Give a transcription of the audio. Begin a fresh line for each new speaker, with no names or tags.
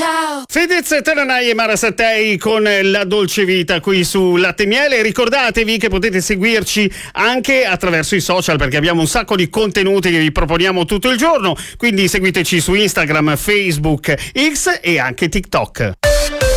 ciao.
Fedez, Tananai e Mara Sattei con La Dolce Vita qui su Latte e Miele. Ricordatevi che potete seguirci anche attraverso i social, perché abbiamo un sacco di contenuti che vi proponiamo tutto il giorno, quindi seguiteci su Instagram, Facebook, X e anche TikTok.